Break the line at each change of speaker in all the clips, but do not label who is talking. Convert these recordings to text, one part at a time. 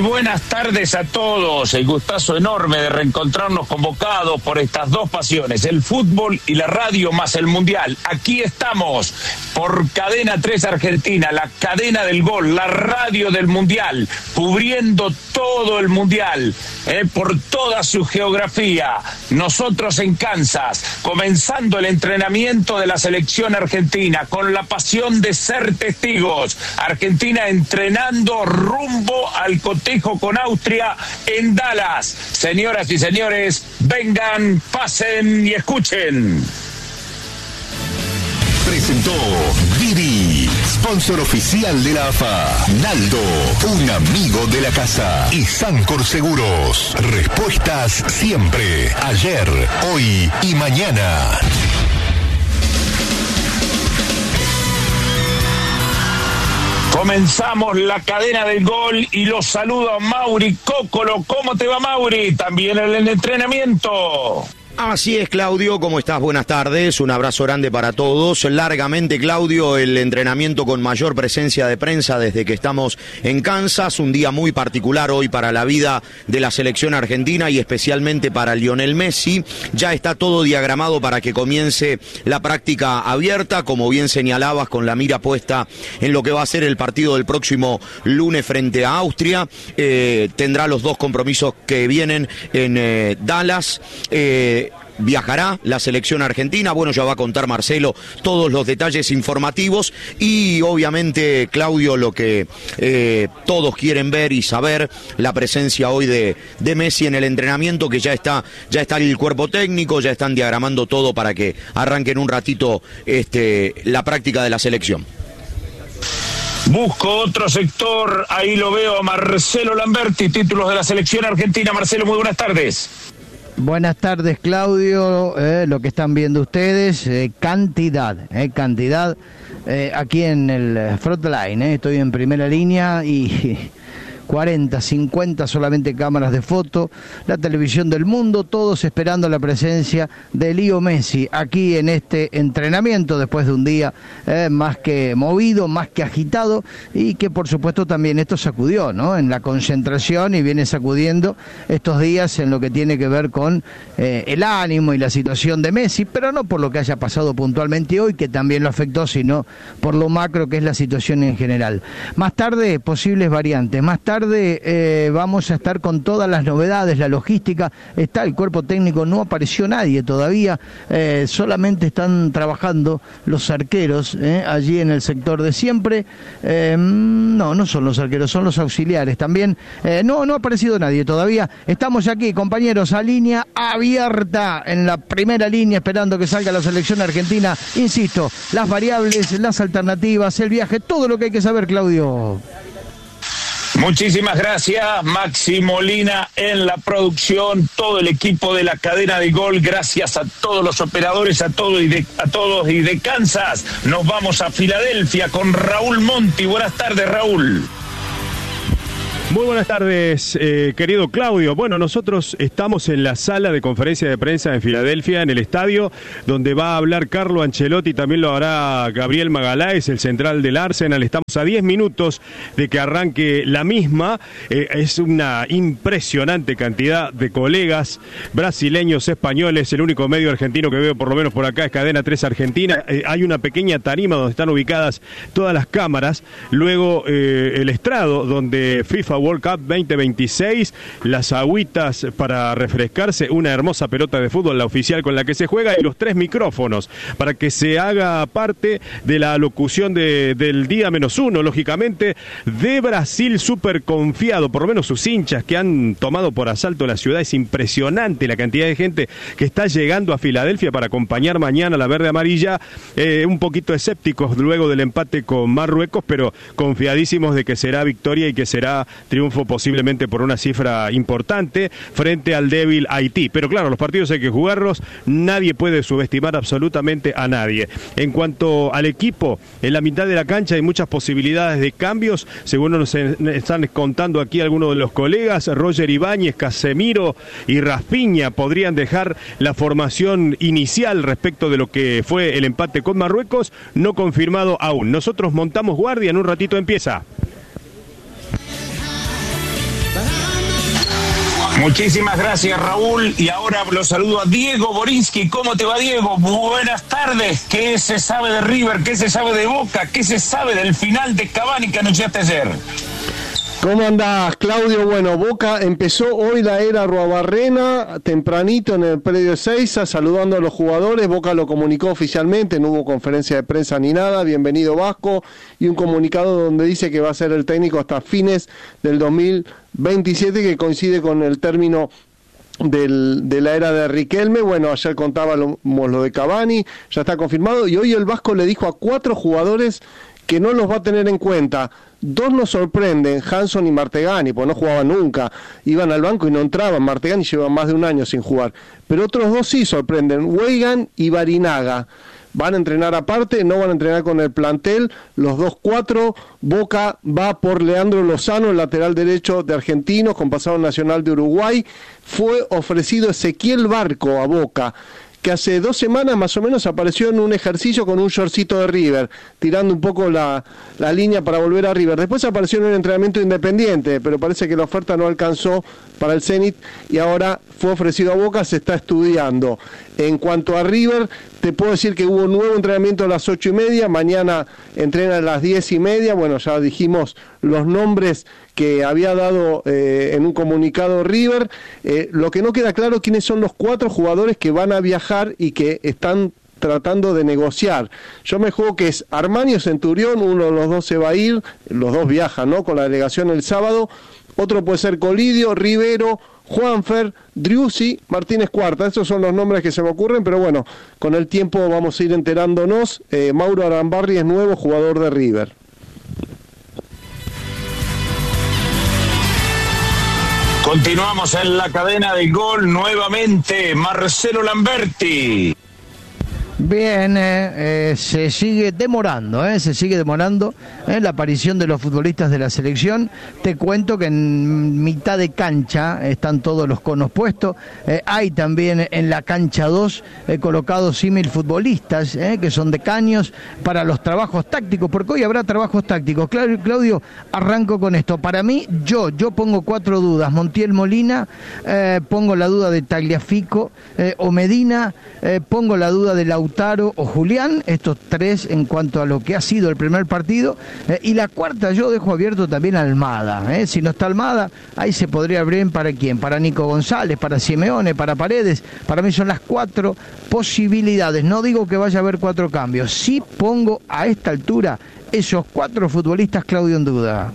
buenas tardes a todos. El gustazo enorme de reencontrarnos convocados por estas dos pasiones, el fútbol y la radio más el mundial. Aquí estamos por Cadena 3 Argentina, la cadena del gol, la radio del mundial, cubriendo todo el mundial, por toda su geografía. Nosotros en Kansas, comenzando el entrenamiento de la selección argentina, con la pasión de ser testigos. Argentina entrenando rumbo al cotejo con Austria en Dallas. Señoras y señores, vengan, pasen y escuchen.
Presentó Didi, sponsor oficial de la AFA. Naldo, un amigo de la casa. Y Sancor Seguros, respuestas siempre, ayer, hoy y mañana.
Comenzamos la cadena del gol y los saludo a Mauri Cócolo. ¿Cómo te va, Mauri? También en el entrenamiento.
Así es, Claudio, ¿cómo estás? Buenas tardes, un abrazo grande para todos. Largamente, Claudio, el entrenamiento con mayor presencia de prensa desde que estamos en Kansas, un día muy particular hoy para la vida de la selección argentina y especialmente para Lionel Messi. Ya está todo diagramado para que comience la práctica abierta, como bien señalabas, con la mira puesta en lo que va a ser el partido del próximo lunes frente a Austria. Tendrá los dos compromisos que vienen en Dallas. Viajará la selección argentina, bueno, ya va a contar Marcelo todos los detalles informativos y obviamente, Claudio, lo que todos quieren ver y saber, la presencia hoy de Messi en el entrenamiento, que ya está el cuerpo técnico, ya están diagramando todo para que arranquen un ratito la práctica de la selección.
Busco otro sector, ahí lo veo a Marcelo Lamberti, títulos de la selección argentina. Marcelo, muy buenas tardes.
Buenas tardes, Claudio. Lo que están viendo ustedes, cantidad, aquí en el frontline, estoy en primera línea y 40, 50 solamente cámaras de foto, la televisión del mundo, todos esperando la presencia de Leo Messi aquí en este entrenamiento después de un día más que movido, más que agitado y que por supuesto también esto sacudió, ¿no? En la concentración y viene sacudiendo estos días en lo que tiene que ver con el ánimo y la situación de Messi, pero no por lo que haya pasado puntualmente hoy, que también lo afectó, sino por lo macro que es la situación en general. Más tarde, posibles variantes, más tarde vamos a estar con todas las novedades, la logística, está el cuerpo técnico, no apareció nadie todavía, solamente están trabajando los arqueros allí en el sector de siempre, no son los arqueros, son los auxiliares también, no ha aparecido nadie todavía, estamos aquí, compañeros, a línea abierta, en la primera línea, esperando que salga la selección argentina, insisto, las variables, las alternativas, el viaje, todo lo que hay que saber, Claudio.
Muchísimas gracias, Maxi Molina en la producción, todo el equipo de la cadena de gol, gracias a todos los operadores, a todos y de Kansas. Nos vamos a Filadelfia con Raúl Monti. Buenas tardes, Raúl.
Muy buenas tardes, querido Claudio. Bueno, nosotros estamos en la sala de conferencia de prensa en Filadelfia, en el estadio, donde va a hablar Carlo Ancelotti, también lo hará Gabriel Magaláes, el central del Arsenal. Estamos a 10 minutos de que arranque la misma. Es una impresionante cantidad de colegas brasileños, españoles. El único medio argentino que veo, por lo menos por acá, es Cadena 3 Argentina. Hay una pequeña tarima donde están ubicadas todas las cámaras. Luego el estrado, donde FIFA World Cup 2026, las agüitas para refrescarse, una hermosa pelota de fútbol, la oficial con la que se juega, y los 3 micrófonos para que se haga parte de la locución del día -1, lógicamente, de Brasil, súper confiado, por lo menos sus hinchas que han tomado por asalto la ciudad. Es impresionante la cantidad de gente que está llegando a Filadelfia para acompañar mañana la verde amarilla, un poquito escépticos luego del empate con Marruecos, pero confiadísimos de que será victoria y que será triunfo posiblemente por una cifra importante frente al débil Haití. Pero claro, los partidos hay que jugarlos, nadie puede subestimar absolutamente a nadie. En cuanto al equipo, en la mitad de la cancha hay muchas posibilidades de cambios, según nos están contando aquí algunos de los colegas. Roger Ibáñez, Casemiro y Rafinha podrían dejar la formación inicial respecto de lo que fue el empate con Marruecos, no confirmado aún. Nosotros montamos guardia, en un ratito empieza.
Muchísimas gracias, Raúl. Y ahora lo saludo a Diego Borinsky. ¿Cómo te va, Diego? Buenas tardes. ¿Qué se sabe de River? ¿Qué se sabe de Boca? ¿Qué se sabe del final de Cavani que anunciaste ayer?
¿Cómo andás, Claudio? Bueno, Boca empezó hoy la era Arruabarrena, tempranito en el predio de Seiza, saludando a los jugadores. Boca lo comunicó oficialmente, no hubo conferencia de prensa ni nada. Bienvenido, Vasco. Y un comunicado donde dice que va a ser el técnico hasta fines del 2027, que coincide con el término de la era de Riquelme. Bueno, ayer contábamos lo de Cavani, ya está confirmado. Y hoy el Vasco le dijo a 4 jugadores que no los va a tener en cuenta. 2 nos sorprenden, Hanson y Martegani, porque no jugaban nunca, iban al banco y no entraban. Martegani lleva más de un año sin jugar, pero otros 2 sí sorprenden, Weigan y Barinaga. Van a entrenar aparte, no van a entrenar con el plantel, los 2-4, Boca va por Leandro Lozano, el lateral derecho de Argentinos, con pasado nacional de Uruguay. Fue ofrecido Ezequiel Barco a Boca, que hace 2 semanas más o menos apareció en un ejercicio con un shortcito de River, tirando un poco la línea para volver a River. Después apareció en un entrenamiento independiente, pero parece que la oferta no alcanzó para el Zenit y ahora fue ofrecido a Boca, se está estudiando. En cuanto a River, te puedo decir que hubo un nuevo entrenamiento a las 8:30, mañana entrena a las 10:30, bueno, ya dijimos los nombres que había dado en un comunicado River. Lo que no queda claro quiénes son los 4 jugadores que van a viajar y que están tratando de negociar. Yo me juego que es Armani o Centurión, uno de los 2 se va a ir, los 2 viajan, ¿no?, con la delegación el sábado. Otro puede ser Colidio, Rivero, Juanfer, Driussi, Martínez Cuarta. Estos son los nombres que se me ocurren, pero bueno, con el tiempo vamos a ir enterándonos. Mauro Arambarri es nuevo jugador de River.
Continuamos en la cadena del gol nuevamente, Marcelo Lamberti.
Bien, se sigue demorando la aparición de los futbolistas de la selección. Te cuento que en mitad de cancha están todos los conos puestos. Hay también en la cancha 2 colocados símil futbolistas que son de caños para los trabajos tácticos, porque hoy habrá trabajos tácticos. Claudio, arranco con esto. Para mí, yo pongo 4 dudas. Montiel Molina, pongo la duda de Tagliafico o Medina, pongo la duda de Lautaro o Julián, estos 3 en cuanto a lo que ha sido el primer partido, y la cuarta yo dejo abierto también a Almada. Si no está Almada, ahí se podría abrir para quién, para Nico González, para Simeone, para Paredes. Para mí son las 4 posibilidades. No digo que vaya a haber 4 cambios, sí pongo a esta altura esos 4 futbolistas, Claudio, en duda.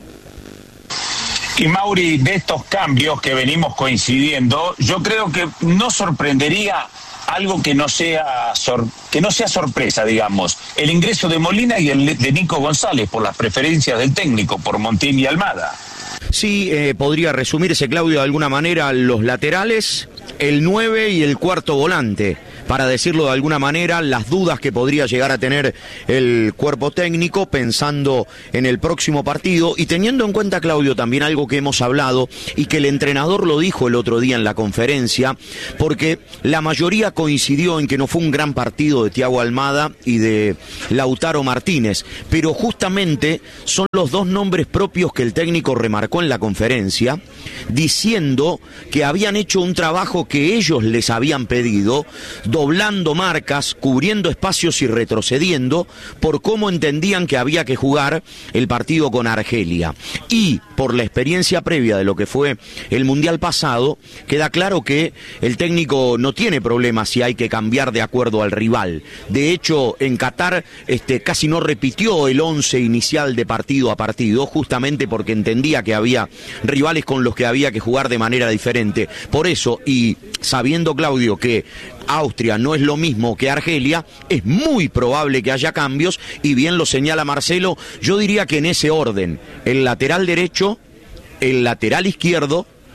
Y Mauri, de estos cambios que venimos coincidiendo, yo creo que no sorprendería algo que no sea sorpresa, digamos, el ingreso de Molina y el de Nico González por las preferencias del técnico, por Montiel y Almada.
Sí, podría resumirse, Claudio, de alguna manera, los laterales, el 9 y el cuarto volante. Para decirlo de alguna manera, las dudas que podría llegar a tener el cuerpo técnico pensando en el próximo partido y teniendo en cuenta, Claudio, también algo que hemos hablado y que el entrenador lo dijo el otro día en la conferencia, porque la mayoría coincidió en que no fue un gran partido de Thiago Almada y de Lautaro Martínez, pero justamente son los 2 nombres propios que el técnico remarcó en la conferencia, diciendo que habían hecho un trabajo que ellos les habían pedido, doblando marcas, cubriendo espacios y retrocediendo por cómo entendían que había que jugar el partido con Argelia. Y por la experiencia previa de lo que fue el Mundial pasado, queda claro que el técnico no tiene problemas si hay que cambiar de acuerdo al rival. De hecho, en Qatar casi no repitió el 11 inicial de partido a partido, justamente porque entendía que había rivales con los que había que jugar de manera diferente. Por eso, y sabiendo, Claudio, que Austria no es lo mismo que Argelia, es muy probable que haya cambios, y bien lo señala Marcelo, yo diría que en ese orden: el lateral derecho, el lateral izquierdo,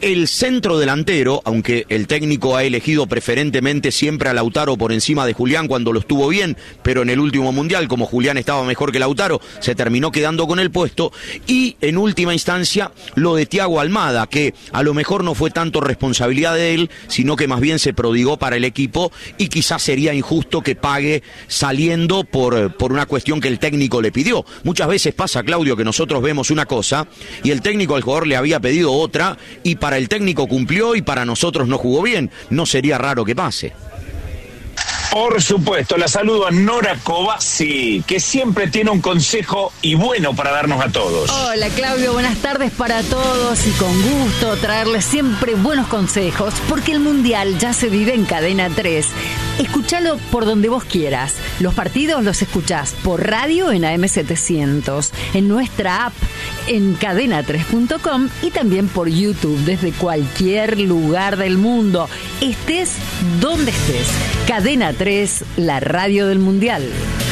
el centro delantero, aunque el técnico ha elegido preferentemente siempre a Lautaro por encima de Julián cuando lo estuvo bien, pero en el último mundial, como Julián estaba mejor que Lautaro, se terminó quedando con el puesto. Y en última instancia, lo de Thiago Almada, que a lo mejor no fue tanto responsabilidad de él, sino que más bien se prodigó para el equipo, y quizás sería injusto que pague saliendo por una cuestión que el técnico le pidió. Muchas veces pasa, Claudio, que nosotros vemos una cosa y el técnico al jugador le había pedido otra, y para el técnico cumplió y para nosotros no jugó bien. No sería raro que pase.
Por supuesto, la saludo a Nora Cobasi, que siempre tiene un consejo y bueno para darnos a todos.
Hola Claudio, buenas tardes para todos y con gusto traerles siempre buenos consejos, porque el Mundial ya se vive en Cadena 3. Escúchalo por donde vos quieras. Los partidos los escuchás por radio en AM700, en nuestra app, en cadena3.com y también por YouTube desde cualquier lugar del mundo. Estés donde estés. Cadena 3, la radio del Mundial.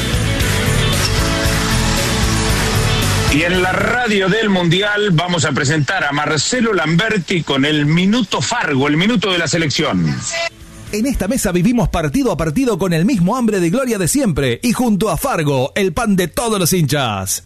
Y en la radio del Mundial vamos a presentar a Marcelo Lamberti con el Minuto Fargo, el minuto de la selección.
En esta mesa vivimos partido a partido con el mismo hambre de gloria de siempre y junto a Fargo, el pan de todos los hinchas.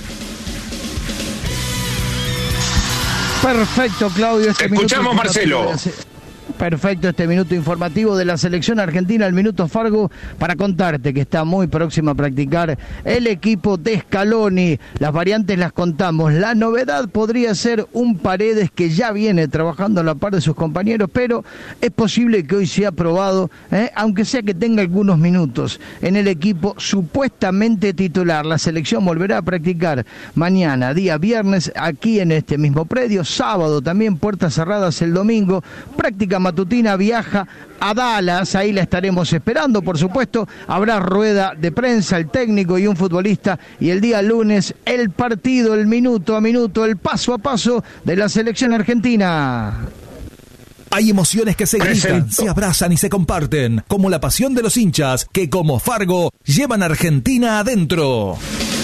Perfecto, Claudio.
Escuchamos, Marcelo.
Perfecto, este minuto informativo de la selección argentina, el Minuto Fargo, para contarte que está muy próximo a practicar el equipo de Scaloni. Las variantes las contamos. La novedad podría ser un Paredes que ya viene trabajando a la par de sus compañeros, pero es posible que hoy sea probado, aunque sea que tenga algunos minutos en el equipo supuestamente titular. La selección volverá a practicar mañana, día viernes, aquí en este mismo predio. Sábado también, puertas cerradas el domingo. Práctica matutina, viaja a Dallas, ahí la estaremos esperando, por supuesto. Habrá rueda de prensa, el técnico y un futbolista, y el día lunes el partido, el minuto a minuto, el paso a paso de la selección argentina.
Hay emociones que se gritan, se abrazan y se comparten, como la pasión de los hinchas que, como Fargo, llevan a Argentina adentro.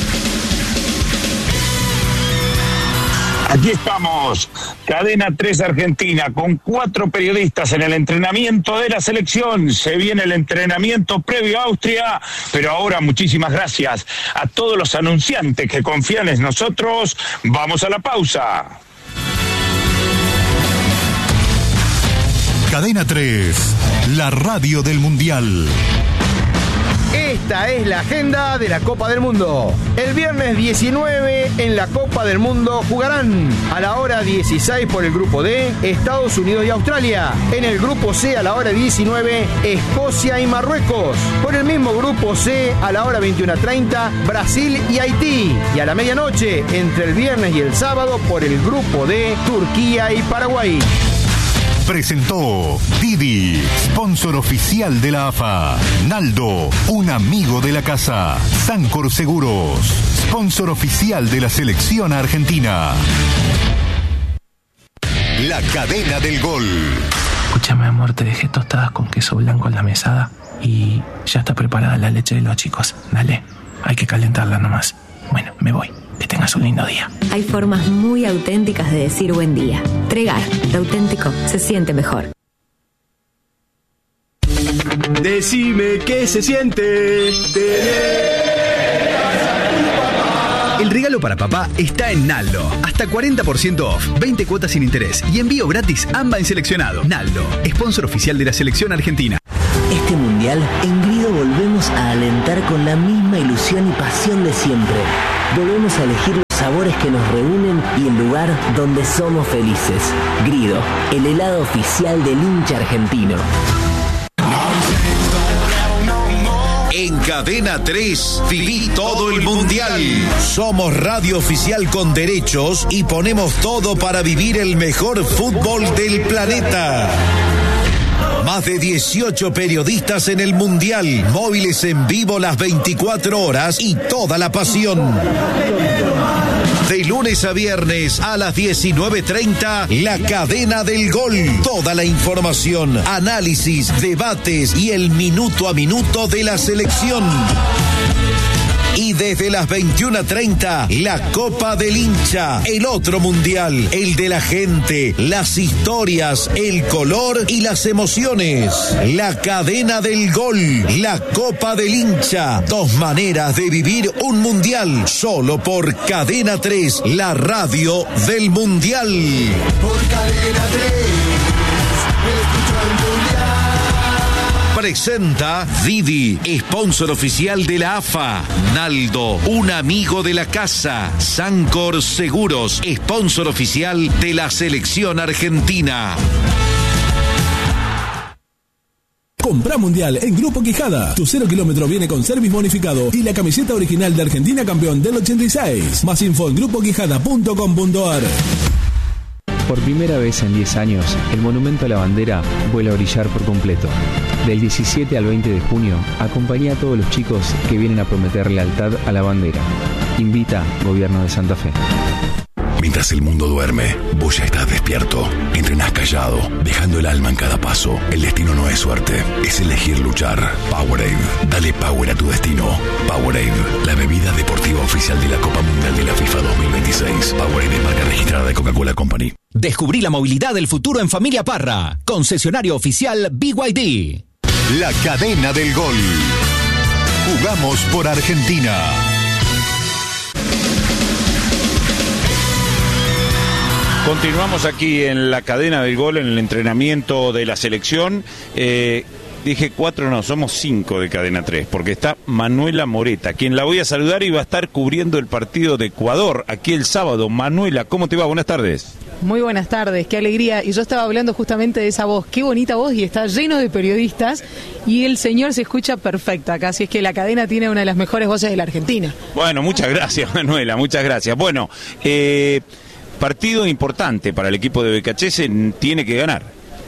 Aquí estamos, Cadena 3 Argentina, con 4 periodistas en el entrenamiento de la selección. Se viene el entrenamiento previo a Austria, pero ahora muchísimas gracias a todos los anunciantes que confían en nosotros. Vamos a la pausa.
Cadena 3, la radio del Mundial.
Esta es la agenda de la Copa del Mundo. El viernes 19 en la Copa del Mundo jugarán a la hora 16 por el grupo D, Estados Unidos y Australia. En el grupo C a la hora 19, Escocia y Marruecos. Por el mismo grupo C a la hora 21:30, Brasil y Haití. Y a la medianoche, entre el viernes y el sábado, por el grupo D, Turquía y Paraguay.
Presentó Didi, sponsor oficial de la AFA. Naldo, un amigo de la casa. Sancor Seguros, sponsor oficial de la selección argentina. La cadena del gol.
Escúchame, amor, te dejé tostadas con queso blanco en la mesada y ya está preparada la leche de los chicos. Dale, hay que calentarla nomás. Bueno, me voy. Que tengas un lindo día.
Hay formas muy auténticas de decir buen día. Tregar, lo auténtico se siente mejor.
Decime qué se siente El regalo para papá está en Naldo. Hasta 40% off, 20 cuotas sin interés y envío gratis AMBA en seleccionado. Naldo, sponsor oficial de la selección argentina.
Este mundial, en Grido volvemos a alentar con la misma ilusión y pasión de siempre. Volvemos a elegir los sabores que nos reúnen y el lugar donde somos felices. Grido, el helado oficial del hincha argentino.
En Cadena 3, viví todo el Mundial. Somos radio oficial con derechos y ponemos todo para vivir el mejor fútbol del planeta. Más de 18 periodistas en el Mundial, móviles en vivo las 24 horas y toda la pasión. De lunes a viernes a las 19:30, la cadena del gol. Toda la información, análisis, debates y el minuto a minuto de la selección.
Y desde las 21:30, la Copa del Hincha, el otro mundial, el de la gente, las historias, el color y las emociones. La cadena del gol, la Copa del Hincha. 2 maneras de vivir un mundial, solo por Cadena 3, la radio del mundial.
Por Cadena 3, escucho el mundial.
Presenta Didi, sponsor oficial de la AFA. Naldo, un amigo de la casa. Sancor Seguros, sponsor oficial de la selección argentina.
Comprá Mundial en Grupo Quijada. Tu 0 kilómetro viene con service bonificado y la camiseta original de Argentina campeón del 86. Más info en grupoquijada.com.ar.
Por primera vez en 10 años, el Monumento a la Bandera vuelve a brillar por completo. Del 17 al 20 de junio, acompaña a todos los chicos que vienen a prometer lealtad a la bandera. Invita Gobierno de Santa Fe.
Mientras el mundo duerme, vos ya estás despierto. Entrenás callado, dejando el alma en cada paso. El destino no es suerte, es elegir luchar. Powerade, dale power a tu destino. Powerade, la bebida deportiva oficial de la Copa Mundial de la FIFA 2026. Powerade es marca registrada de Coca-Cola Company.
Descubrí la movilidad del futuro en Familia Parra. Concesionario oficial BYD.
La cadena del gol. Jugamos por Argentina.
Continuamos aquí en la cadena del gol, en el entrenamiento de la selección. Dije 4, no, somos 5 de Cadena 3, porque está Manuela Moreta, quien la voy a saludar y va a estar cubriendo el partido de Ecuador aquí el sábado. Manuela, ¿cómo te va? Buenas tardes.
Muy buenas tardes, qué alegría. Y yo estaba hablando justamente de esa voz, qué bonita voz, y está lleno de periodistas, y el señor se escucha perfecto acá, así es que la cadena tiene una de las mejores voces de la Argentina.
Bueno, muchas gracias, Manuela, muchas gracias. Bueno, partido importante para el equipo de BKHS, tiene que ganar.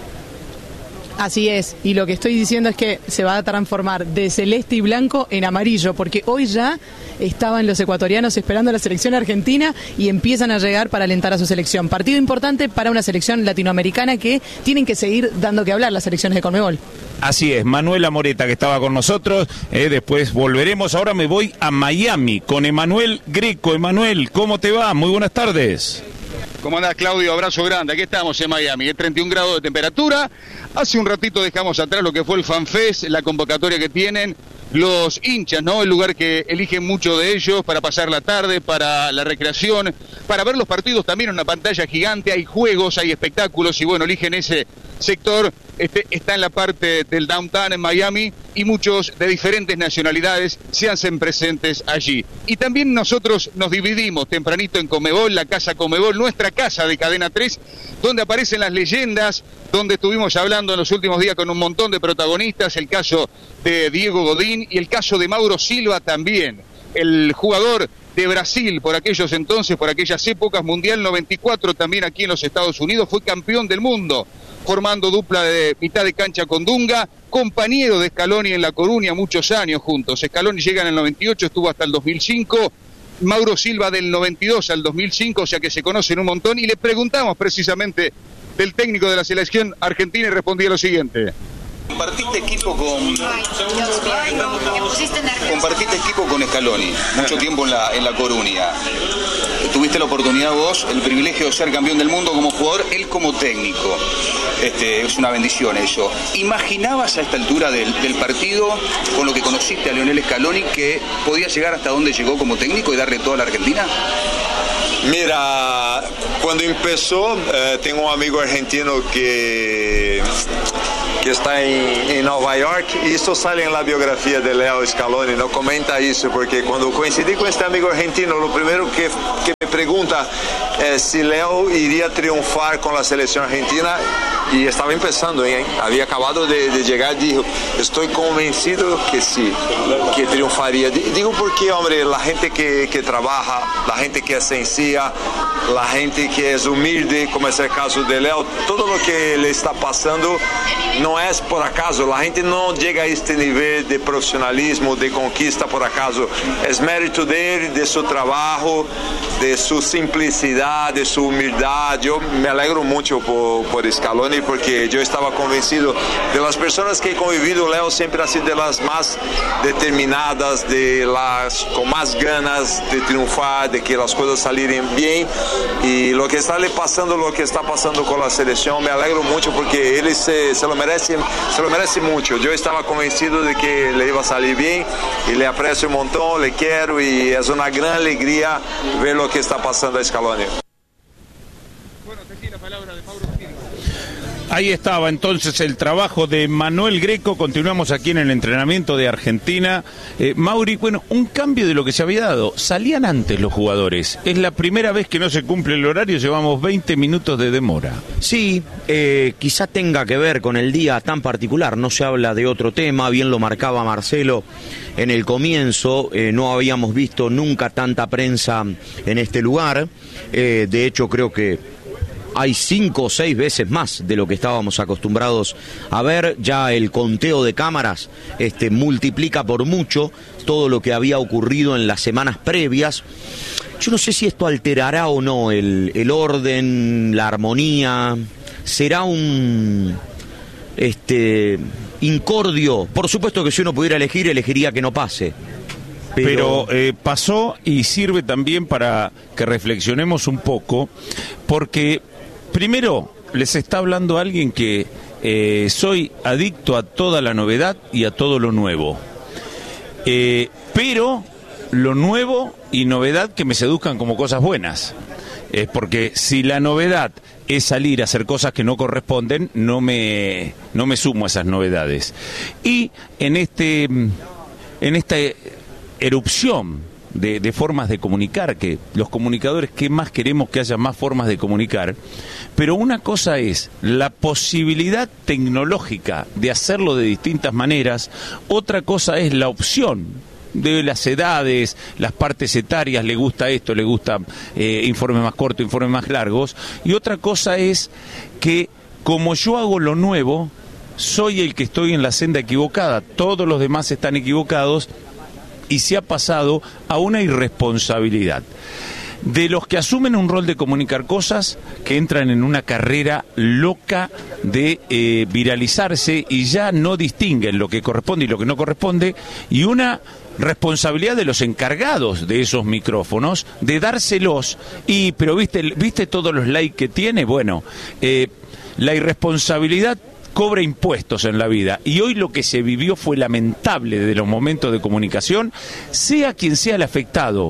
Así es, y lo que estoy diciendo es que se va a transformar de celeste y blanco en amarillo, porque hoy ya estaban los ecuatorianos esperando a la selección argentina y empiezan a llegar para alentar a su selección. Partido importante para una selección latinoamericana que tienen que seguir dando que hablar las selecciones de Conmebol.
Así es, Manuela Moreta, que estaba con nosotros, después volveremos. Ahora me voy a Miami con Emanuel Greco. Emanuel, ¿cómo te va? Muy buenas tardes.
¿Cómo andás, Claudio? Abrazo grande. Aquí estamos en Miami, 31 grados de temperatura. Hace un ratito dejamos atrás lo que fue el FanFest, la convocatoria que tienen los hinchas, ¿no? El lugar que eligen muchos de ellos para pasar la tarde, para la recreación, para ver los partidos también en una pantalla gigante. Hay juegos, hay espectáculos y bueno, eligen ese sector. Está en la parte del downtown en Miami y muchos de diferentes nacionalidades se hacen presentes allí. Y también nosotros nos dividimos tempranito en Conmebol, la casa Conmebol, nuestra casa de Cadena 3, donde aparecen las leyendas, donde estuvimos hablando en los últimos días con un montón de protagonistas, el caso de Diego Godín y el caso de Mauro Silva también, el jugador de Brasil por aquellos entonces, por aquellas épocas, Mundial 94 también aquí en los Estados Unidos, fue campeón del mundo, formando dupla de mitad de cancha con Dunga, compañero de Scaloni en La Coruña, muchos años juntos. Scaloni llega en el 98, estuvo hasta el 2005, Mauro Silva del 92 al 2005, o sea que se conocen un montón, y le preguntamos precisamente del técnico de la selección argentina y respondía lo siguiente. Compartiste equipo con Scaloni, mucho tiempo en la Coruña. Tuviste la oportunidad vos, el privilegio de ser campeón del mundo como jugador, él como técnico. Es una bendición eso. ¿Imaginabas a esta altura del partido, con lo que conociste a Lionel Scaloni, que podía llegar hasta donde llegó como técnico y darle todo a la Argentina?
Mira, cuando empezó, tengo un amigo argentino que está en Nueva York, y esto sale en la biografía de Leo Scaloni, no comenta eso, porque cuando coincidí con este amigo argentino, lo primero que me pregunta es si Leo iría a triunfar con la selección argentina, y estaba empezando, había acabado de llegar, dijo, estoy convencido que sí, que triunfaría. Digo porque, hombre, la gente que trabaja, la gente que es sencilla, la gente que es humilde, como es el caso de Leo, todo lo que le está pasando no es por acaso, la gente no llega a este nivel de profesionalismo, de conquista por acaso, es mérito de él, de su trabajo, de su simplicidad, de su humildad. Yo me alegro mucho por Scaloni, Scaloni, porque yo estaba convencido de las personas que he convivido, Leo siempre ha sido de las más determinadas, de las con más ganas de triunfar, de que las cosas salieran bien, y lo que está le pasando, lo que está pasando con la selección, me alegro mucho porque él se lo merece mucho. Yo estaba convencido de que le iba a salir bien y le aprecio un montón, le quiero, y es una gran alegría ver lo que está pasando a Scaloni.
Ahí estaba entonces el trabajo de Manuel Greco. Continuamos aquí en el entrenamiento de Argentina. Mauri, bueno, un cambio de lo que se había dado. Salían antes los jugadores. Es la primera vez que no se cumple el horario, llevamos 20 minutos de demora.
Sí, quizá tenga que ver con el día tan particular. No se habla de otro tema, bien lo marcaba Marcelo en el comienzo. No habíamos visto nunca tanta prensa en este lugar. De hecho, creo que hay 5 o 6 veces más de lo que estábamos acostumbrados a ver. Ya el conteo de cámaras multiplica por mucho todo lo que había ocurrido en las semanas previas. Yo no sé si esto alterará o no el orden, la armonía. Será un incordio. Por supuesto que si uno pudiera elegir, elegiría que no pase. Pero
pasó, y sirve también para que reflexionemos un poco, porque primero les está hablando alguien que soy adicto a toda la novedad y a todo lo nuevo. Pero lo nuevo y novedad que me seduzcan como cosas buenas. Porque si la novedad es salir a hacer cosas que no corresponden, no me sumo a esas novedades. Y en esta erupción de formas de comunicar, que los comunicadores, ¿qué más queremos? Que haya más formas de comunicar. Pero una cosa es la posibilidad tecnológica de hacerlo de distintas maneras, otra cosa es la opción de las edades, las partes etarias, le gusta esto, le gusta informes más cortos, informes más largos, y otra cosa es que como yo hago lo nuevo, soy el que estoy en la senda equivocada, todos los demás están equivocados, y se ha pasado a una irresponsabilidad de los que asumen un rol de comunicar cosas, que entran en una carrera loca de viralizarse y ya no distinguen lo que corresponde y lo que no corresponde, y una responsabilidad de los encargados de esos micrófonos de dárselos. Pero viste todos los likes que tiene. Bueno, la irresponsabilidad cobra impuestos en la vida, y hoy lo que se vivió fue lamentable de los momentos de comunicación, sea quien sea el afectado.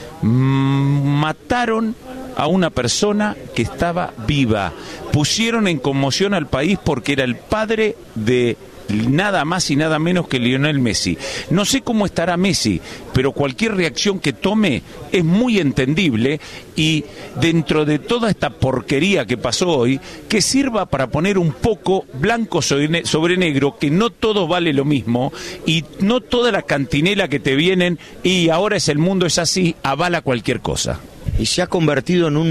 Mataron a una persona que estaba viva, pusieron en conmoción al país porque era el padre de nada más y nada menos que Lionel Messi. No sé cómo estará Messi, pero cualquier reacción que tome es muy entendible, y dentro de toda esta porquería que pasó hoy, que sirva para poner un poco blanco sobre negro, que no todo vale lo mismo, y no toda la cantinela que te vienen y ahora es el mundo es así, avala cualquier cosa.
Y se ha convertido en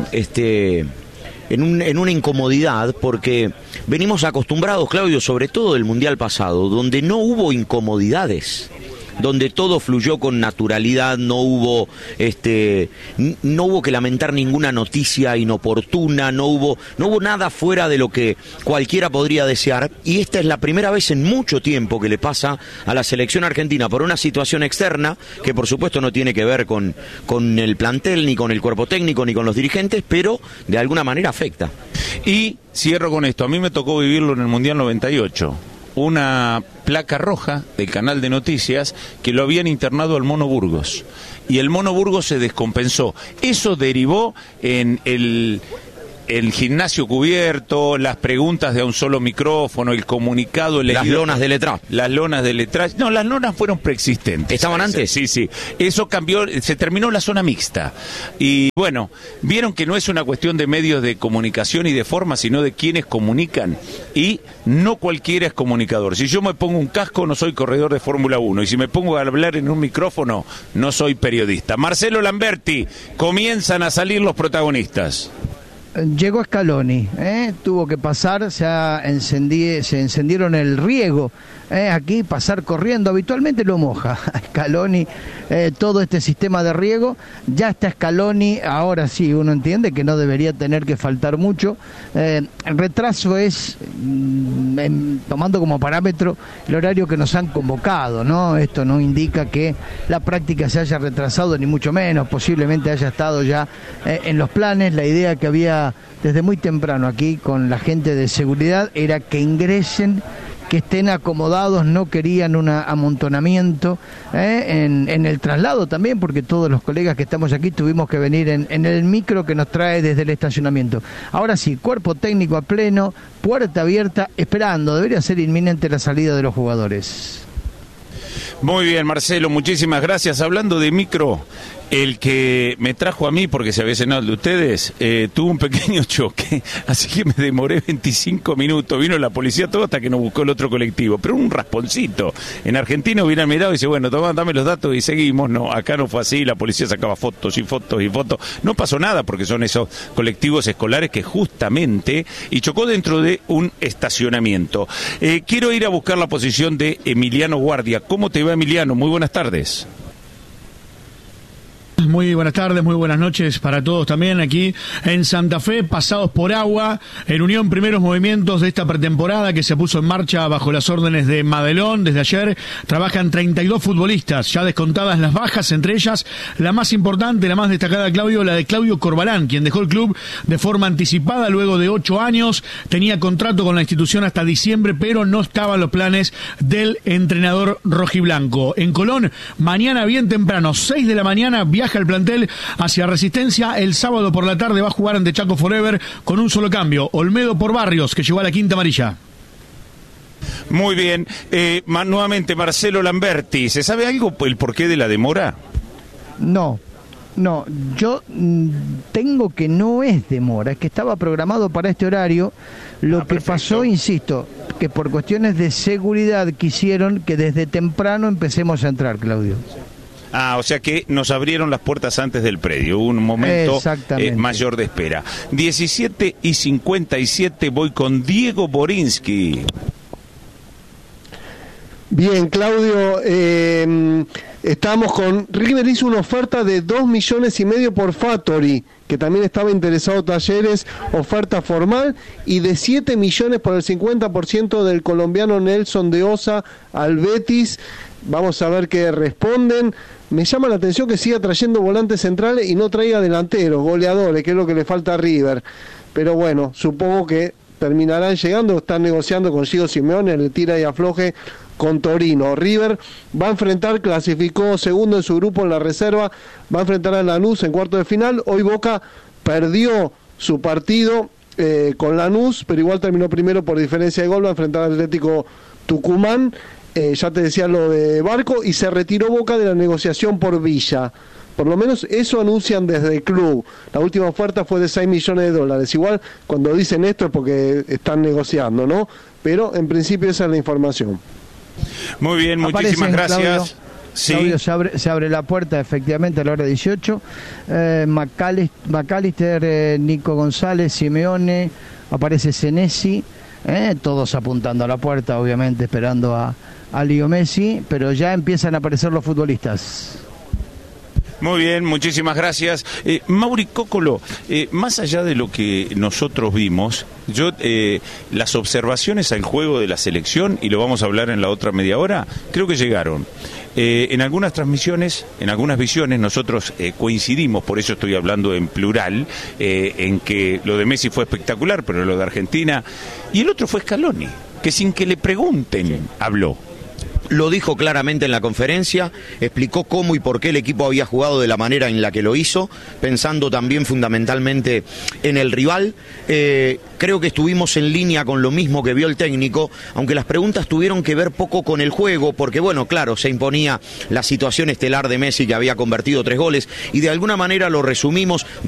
una incomodidad, porque venimos acostumbrados, Claudio, sobre todo del Mundial pasado, donde no hubo incomodidades, donde todo fluyó con naturalidad, no hubo que lamentar ninguna noticia inoportuna, no hubo nada fuera de lo que cualquiera podría desear, y esta es la primera vez en mucho tiempo que le pasa a la selección argentina por una situación externa que por supuesto no tiene que ver con el plantel, ni con el cuerpo técnico, ni con los dirigentes, pero de alguna manera afecta.
Y cierro con esto, a mí me tocó vivirlo en el Mundial 98. Una placa roja del canal de noticias que lo habían internado al Mono Burgos, y el Mono Burgos se descompensó. Eso derivó en el gimnasio cubierto, las preguntas de a un solo micrófono, el comunicado leído.
Las lonas de letrado.
Las lonas de letrado. No, las lonas fueron preexistentes.
¿Estaban antes?
Sí. Eso cambió, se terminó la zona mixta. Y bueno, vieron que no es una cuestión de medios de comunicación y de forma, sino de quienes comunican. Y no cualquiera es comunicador. Si yo me pongo un casco, no soy corredor de Fórmula 1. Y si me pongo a hablar en un micrófono, no soy periodista. Marcelo Lamberti, comienzan a salir los protagonistas.
Llegó Scaloni, tuvo que pasar, se encendieron el riego aquí pasar corriendo, habitualmente lo moja Scaloni, todo este sistema de riego, ya está Scaloni, ahora sí uno entiende que no debería tener que faltar mucho, el retraso es, tomando como parámetro el horario que nos han convocado, ¿no? Esto no indica que la práctica se haya retrasado, ni mucho menos, posiblemente haya estado ya en los planes. La idea que había desde muy temprano aquí con la gente de seguridad era que ingresen, que estén acomodados, no querían un amontonamiento en el traslado también, porque todos los colegas que estamos aquí tuvimos que venir en el micro que nos trae desde el estacionamiento. Ahora sí, cuerpo técnico a pleno, puerta abierta, esperando, debería ser inminente la salida de los jugadores.
Muy bien, Marcelo, muchísimas gracias. Hablando de micro, el que me trajo a mí, porque se había cenado el de ustedes, tuvo un pequeño choque, así que me demoré 25 minutos. Vino la policía todo hasta que nos buscó el otro colectivo, pero un rasponcito. En Argentina hubieran mirado y dice, bueno, toma, dame los datos y seguimos. No, acá no fue así, la policía sacaba fotos y fotos y fotos. No pasó nada porque son esos colectivos escolares que justamente, y chocó dentro de un estacionamiento. Quiero ir a buscar la posición de Emiliano Guardia. ¿Cómo te va, Emiliano? Muy buenas tardes.
Muy buenas tardes, muy buenas noches para todos también aquí en Santa Fe, pasados por agua, en unión primeros movimientos de esta pretemporada que se puso en marcha bajo las órdenes de Madelón. Desde ayer trabajan 32 futbolistas, ya descontadas las bajas, entre ellas la más importante, la más destacada, Claudio, la de Claudio Corbalán, quien dejó el club de forma anticipada luego de 8 años, tenía contrato con la institución hasta diciembre, pero no estaban los planes del entrenador rojiblanco. En Colón, mañana bien temprano, 6 de la mañana, viaja el plantel hacia Resistencia. El sábado por la tarde va a jugar ante Chaco Forever con un solo cambio, Olmedo por Barrios, que llegó a la quinta amarilla.
Muy bien, nuevamente Marcelo Lamberti, ¿se sabe algo el porqué de la demora?
No, yo tengo que no es demora, es que estaba programado para este horario. Lo que pasó, insisto, que por cuestiones de seguridad quisieron que desde temprano empecemos a entrar, Claudio.
O sea que nos abrieron las puertas antes del predio, un momento mayor de espera. 17:57, voy con Diego Borinsky.
Bien, Claudio, estamos con... River hizo una oferta de 2,5 millones por Fattori, que también estaba interesado Talleres, oferta formal, y de 7 millones por el 50% del colombiano Nelson de Osa al Betis. Vamos a ver qué responden. Me llama la atención que siga trayendo volantes centrales y no traiga delanteros, goleadores, que es lo que le falta a River. Pero bueno, supongo que terminarán llegando. Están negociando con Gio Simeone, le tira y afloje con Torino. River va a enfrentar, clasificó segundo en su grupo en la reserva, va a enfrentar a Lanús en cuarto de final. Hoy Boca perdió su partido con Lanús, pero igual terminó primero por diferencia de gol, va a enfrentar al Atlético Tucumán. Ya te decía lo de Barco, y se retiró Boca de la negociación por Villa. Por lo menos eso anuncian desde el club. La última oferta fue de $6 millones. Igual cuando dicen esto es porque están negociando, ¿no? Pero en principio esa es la información.
Muy bien, muchísimas gracias.
Claudio, se abre la puerta efectivamente a la hora 18. McAllister, Nico González, Simeone, aparece Senesi, todos apuntando a la puerta, obviamente esperando a Leo Messi, pero ya empiezan a aparecer los futbolistas.
Muy bien, muchísimas gracias. Mauri Cócolo, más allá de lo que nosotros vimos, las observaciones al juego de la selección, y lo vamos a hablar en la otra media hora, creo que llegaron. En algunas transmisiones, en algunas visiones, nosotros coincidimos, por eso estoy hablando en plural, en que lo de Messi fue espectacular, pero lo de Argentina, y el otro fue Scaloni, que sin que le pregunten, habló.
Lo dijo claramente en la conferencia, explicó cómo y por qué el equipo había jugado de la manera en la que lo hizo, pensando también fundamentalmente en el rival. Creo que estuvimos en línea con lo mismo que vio el técnico, aunque las preguntas tuvieron que ver poco con el juego, porque bueno, claro, se imponía la situación estelar de Messi, que había convertido 3 goles, y de alguna manera lo resumimos